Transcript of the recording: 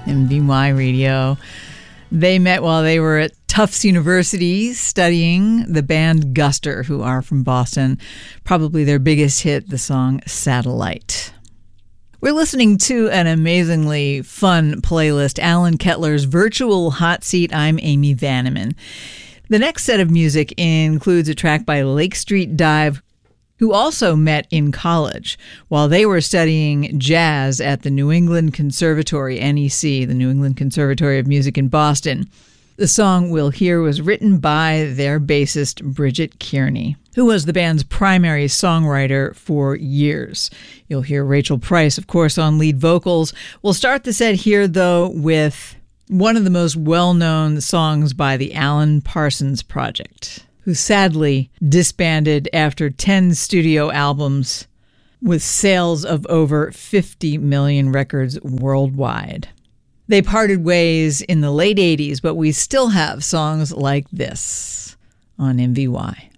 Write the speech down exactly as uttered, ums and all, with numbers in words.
M V Y Radio. They met while they were at Tufts University studying. The band Guster, who are from Boston. Probably their biggest hit, the song Satellite. We're listening to an amazingly fun playlist, Alan Kettler's Virtual Hot Seat. I'm Amy Vanneman. The next set of music includes a track by Lake Street Dive, who also met in college while they were studying jazz at the New England Conservatory, N E C, the New England Conservatory of Music in Boston. The song we'll hear was written by their bassist, Bridget Kearney, who was the band's primary songwriter for years. You'll hear Rachel Price, of course, on lead vocals. We'll start the set here, though, with one of the most well-known songs by the Alan Parsons Project, who sadly disbanded after ten studio albums with sales of over fifty million records worldwide. They parted ways in the late eighties, but we still have songs like this on M V Y.